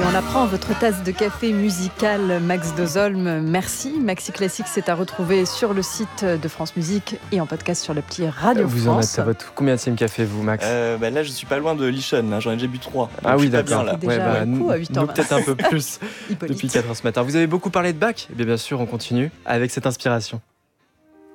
Et on apprend votre tasse de café musical, Max Dozolm. Merci. Maxi Classique, c'est à retrouver sur le site de France Musique et en podcast sur l'appli Radio Vous France. en êtes à votre combienième café, vous, Max? Là, je suis pas loin de Lichon, j'en ai déjà bu 3. Ah oui, d'accord. là. Déjà beaucoup à 8 ans, nous là. peut-être un peu plus Hippolyte. depuis 4 heures ce matin. Vous avez beaucoup parlé de Bach? Eh bien sûr, on continue avec cette inspiration.